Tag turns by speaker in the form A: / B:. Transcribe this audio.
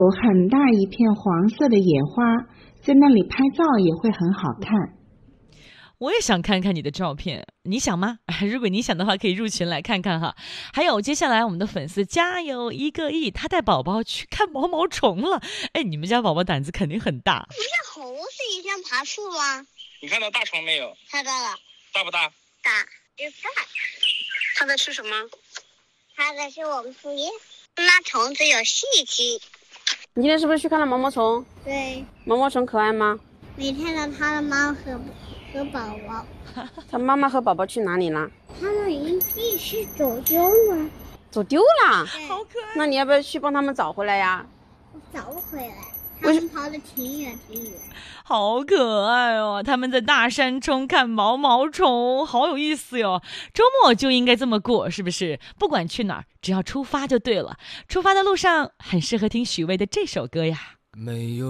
A: 有很大一片黄色的野花，在那里拍照也会很好看。
B: 我也想看看你的照片，你想吗？如果你想的话，可以入群来看看哈。还有，接下来我们的粉丝加油1个亿，他带宝宝去看毛毛虫了。哎，你们家宝宝胆子肯定很大。
C: 不是猴子也想爬树吗？
D: 你看到大虫没有？
C: 看到了。
D: 大不大？
C: 大，有大。
E: 它在吃什么？
C: 它在吃我们树叶。那虫子有细菌。
E: 你今天是不是去看了毛毛虫？
C: 对。
E: 毛毛虫可爱吗？
C: 没看到它的妈和宝宝。
E: 它妈妈和宝宝去哪里了？
C: 他们一定是走丢了。
E: 走丢了？
B: 好可爱。
E: 那你要不要去帮他们找回来呀？
C: 我找不回来，他们跑得挺远挺远。
B: 好可爱哦！他们在大山中看毛毛虫，好有意思哟。周末就应该这么过，是不是？不管去哪儿，只要出发就对了。出发的路上很适合听许巍的这首歌呀。
F: 没有